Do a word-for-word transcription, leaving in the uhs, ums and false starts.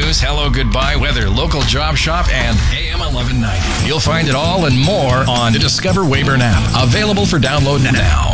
news, hello, goodbye, weather, local job shop, and A M eleven ninety. You'll find it all and more on the Discover Weyburn app. Available for download now.